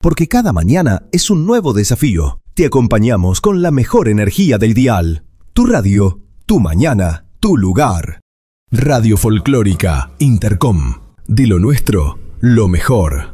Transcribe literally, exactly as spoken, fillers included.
porque cada mañana es un nuevo desafío. Te acompañamos con la mejor energía del dial. Tu radio, tu mañana, tu lugar. Radio Folclórica Intercom. De lo nuestro, lo mejor.